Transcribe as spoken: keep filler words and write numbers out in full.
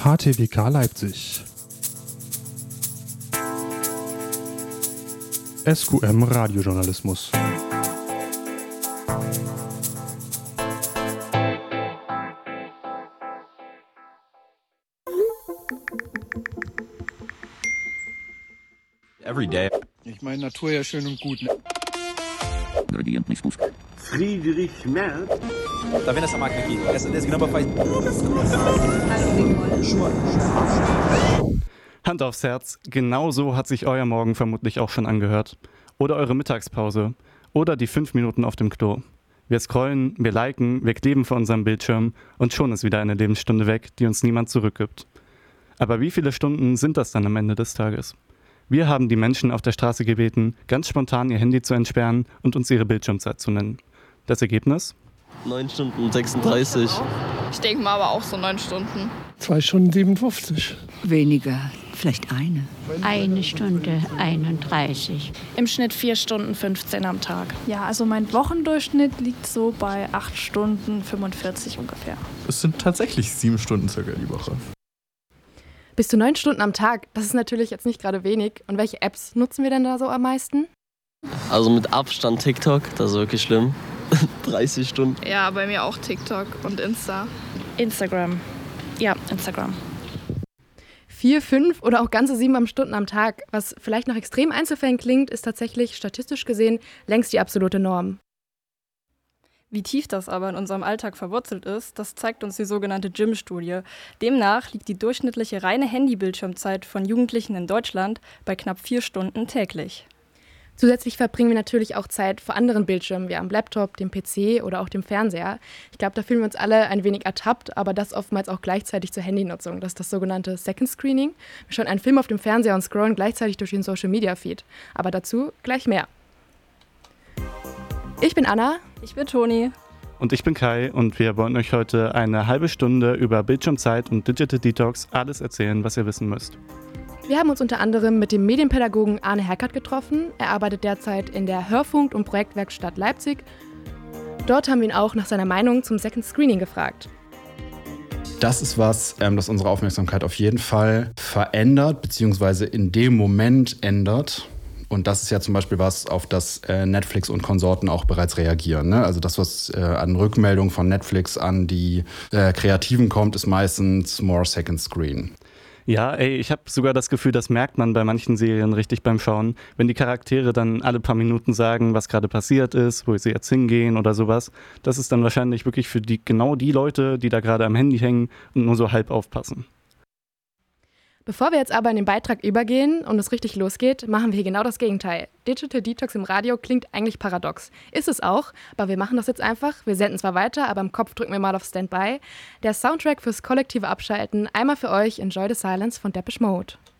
H T W K Leipzig. S Q M Radiojournalismus. Every day. Ich meine, Natur ja schön und gut, ne? Friedrich Merz. Tá vendo essa máquina aqui? Essa desse grama faz. Hand aufs Herz, genau so hat sich euer Morgen vermutlich auch schon angehört. Oder eure Mittagspause. Oder die fünf Minuten auf dem Klo. Wir scrollen, wir liken, wir kleben vor unserem Bildschirm und schon ist wieder eine Lebensstunde weg, die uns niemand zurückgibt. Aber wie viele Stunden sind das dann am Ende des Tages? Wir haben die Menschen auf der Straße gebeten, ganz spontan ihr Handy zu entsperren und uns ihre Bildschirmzeit zu nennen. Das Ergebnis? neun Stunden sechsunddreißig. Ich denke mal aber auch so neun Stunden. zwei Stunden siebenundfünfzig. Weniger, vielleicht eine. Eine Stunde einunddreißig. Im Schnitt vier Stunden fünfzehn am Tag. Ja, also mein Wochendurchschnitt liegt so bei acht Stunden fünfundvierzig ungefähr. Es sind tatsächlich sieben Stunden circa die Woche. Bis zu neun Stunden am Tag, das ist natürlich jetzt nicht gerade wenig. Und welche Apps nutzen wir denn da so am meisten? Also mit Abstand TikTok, das ist wirklich schlimm. dreißig Stunden. Ja, bei mir auch TikTok und Insta. Instagram. Ja, Instagram. Vier, fünf oder auch ganze sieben Stunden am Tag. Was vielleicht nach extremen Einzelfällen klingt, ist tatsächlich statistisch gesehen längst die absolute Norm. Wie tief das aber in unserem Alltag verwurzelt ist, das zeigt uns die sogenannte Gym-Studie. Demnach liegt die durchschnittliche reine Handybildschirmzeit von Jugendlichen in Deutschland bei knapp vier Stunden täglich. Zusätzlich verbringen wir natürlich auch Zeit vor anderen Bildschirmen, wie am Laptop, dem P C oder auch dem Fernseher. Ich glaube, da fühlen wir uns alle ein wenig ertappt, aber das oftmals auch gleichzeitig zur Handynutzung. Das ist das sogenannte Second Screening. Wir schauen einen Film auf dem Fernseher und scrollen gleichzeitig durch den Social-Media-Feed. Aber dazu gleich mehr. Ich bin Anna. Ich bin Toni. Und ich bin Kai und wir wollen euch heute eine halbe Stunde über Bildschirmzeit und Digital Detox alles erzählen, was ihr wissen müsst. Wir haben uns unter anderem mit dem Medienpädagogen Arne Herkert getroffen. Er arbeitet derzeit in der Hörfunk- und Projektwerkstatt Leipzig. Dort haben wir ihn auch nach seiner Meinung zum Second Screening gefragt. Das ist was, ähm, das unsere Aufmerksamkeit auf jeden Fall verändert, beziehungsweise in dem Moment ändert. Und das ist ja zum Beispiel was, auf das äh, Netflix und Konsorten auch bereits reagieren. Ne? Also das, was äh, an Rückmeldungen von Netflix an die äh, Kreativen kommt, ist meistens more second screen. Ja, ey, ich habe sogar das Gefühl, das merkt man bei manchen Serien richtig beim Schauen, wenn die Charaktere dann alle paar Minuten sagen, was gerade passiert ist, wo sie jetzt hingehen oder sowas. Das ist dann wahrscheinlich wirklich für die genau die Leute, die da gerade am Handy hängen und nur so halb aufpassen. Bevor wir jetzt aber in den Beitrag übergehen und es richtig losgeht, machen wir hier genau das Gegenteil. Digital Detox im Radio klingt eigentlich paradox. Ist es auch, aber wir machen das jetzt einfach. Wir senden zwar weiter, aber im Kopf drücken wir mal auf Standby. Der Soundtrack fürs kollektive Abschalten, einmal für euch Enjoy the Silence von Depeche Mode.